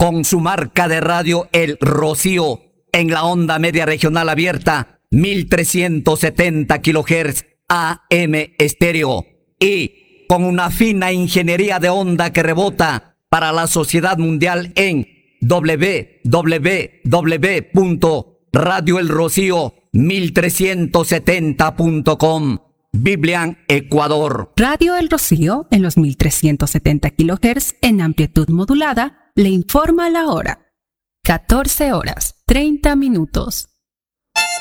con su marca de radio El Rocío en la onda media regional abierta 1370 kHz AM estéreo y con una fina ingeniería de onda que rebota para la sociedad mundial en www.radioelrocío1370.com. Biblian, Ecuador. Radio El Rocío en los 1370 kHz en amplitud modulada le informa la hora. 14 horas, 30 minutos.